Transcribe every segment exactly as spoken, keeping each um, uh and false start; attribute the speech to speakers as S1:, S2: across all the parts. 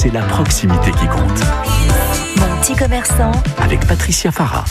S1: c'est la proximité qui compte.
S2: Mon petit commerçant.
S1: Avec Patricia Farah.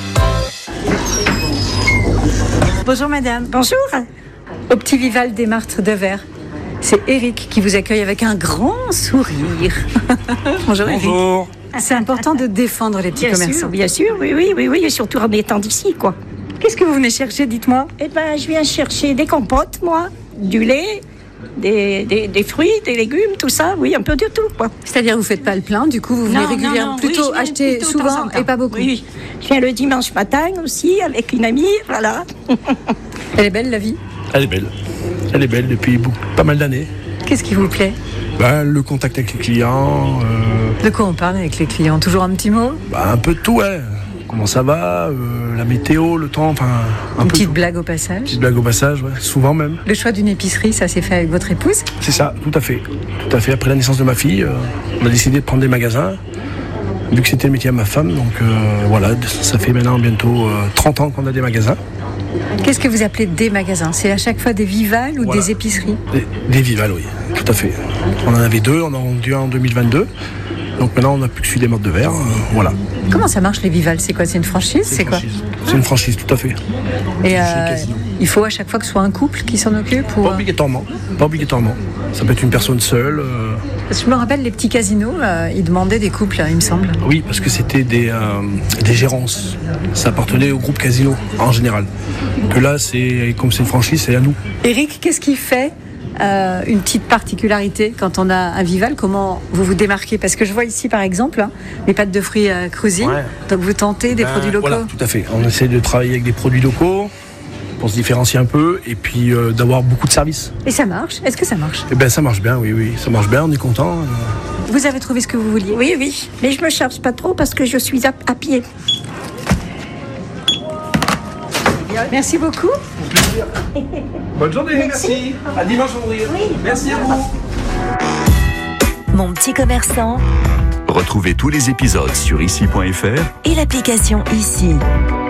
S3: Bonjour madame.
S4: Bonjour.
S3: Au Petit Vival des Martres de Verre. C'est Eric qui vous accueille avec un grand sourire. Bonjour Eric.
S5: Bonjour.
S3: C'est important de défendre les petits
S4: Bien
S3: commerçants.
S4: sûr, bien sûr, oui, oui, oui, oui, et surtout en étant d'ici, quoi.
S3: Qu'est-ce que vous venez chercher, dites-moi?
S4: Eh ben, je viens chercher des compotes, moi, du lait, des, des, des fruits, des légumes, tout ça, oui, un peu de tout, quoi.
S3: C'est-à-dire, vous faites pas le plein, du coup, vous venez
S4: Non,
S3: régulièrement,
S4: non, non,
S3: plutôt
S4: oui, je viens
S3: acheter
S4: plutôt de temps
S3: souvent
S4: en temps.
S3: et pas beaucoup.
S4: Oui, oui. Je viens le dimanche matin aussi avec une amie, voilà.
S3: Elle est belle, la vie?
S5: Elle est belle. Elle est belle depuis beaucoup, pas mal d'années.
S3: Qu'est-ce qui vous plaît?
S5: Ben, le contact avec les clients, euh,
S3: De quoi on parle avec les clients? Toujours un petit mot?
S5: ben, un peu de tout, ouais. Comment ça va, euh, la météo, le temps, enfin... Un
S3: Une
S5: peu
S3: petite
S5: tout.
S3: blague au passage?
S5: Petite blague au passage, ouais, souvent même.
S3: Le choix d'une épicerie, ça s'est fait avec votre épouse?
S5: C'est ça, tout à fait. Tout à fait. Après la naissance de ma fille, euh, on a décidé de prendre des magasins, vu que c'était le métier à ma femme. Donc euh, voilà, ça fait maintenant bientôt euh, trente ans qu'on a des magasins.
S3: Qu'est-ce que vous appelez des magasins? C'est à chaque fois des Vivales ou
S5: Voilà.
S3: des épiceries?
S5: Des, des Vivales, oui, tout à fait. On en avait deux, on en a vendu un en deux mille vingt-deux. Donc maintenant, on n'a plus que celui des Martres de Verre. Euh, voilà.
S3: Comment ça marche les Vivales? C'est quoi? C'est une franchise? C'est
S5: une
S3: quoi?
S5: franchise. C'est une franchise, tout à fait.
S3: Et
S5: Chez
S3: euh,
S5: Casino.
S3: il faut à chaque fois que ce soit un couple qui s'en occupe ou...
S5: Pas obligatoirement. Pas obligatoirement. Ça peut être une personne seule. euh,
S3: Parce que je me rappelle, les petits casinos, euh, ils demandaient des couples, il me semble.
S5: Oui, parce que c'était des, euh, des gérances. Ça appartenait au groupe Casino, en général. Que là, c'est comme c'est une franchise, c'est à nous.
S3: Eric, qu'est-ce qui fait euh, une petite particularité quand on a un Vival? Comment vous vous démarquez? Parce que je vois ici, par exemple, hein, les pâtes de fruits euh, Cruzy.
S5: Ouais.
S3: Donc vous tentez des
S5: Ben,
S3: produits locaux.
S5: Voilà, tout à fait. On essaie de travailler avec des produits locaux pour se différencier un peu et puis euh, d'avoir beaucoup de services.
S3: Et ça marche? Est-ce que ça marche?
S5: Eh ben, ça marche bien, oui, oui. Ça marche bien, on est content.
S3: Vous avez trouvé ce que vous vouliez?
S4: Oui, oui, mais je me charge pas trop parce que je suis à, à pied.
S3: Merci beaucoup.
S5: Bonne journée, merci. À dimanche, André. Merci à vous.
S2: Mon petit commerçant
S1: Retrouvez tous les épisodes sur ici point f r
S2: et l'application Ici.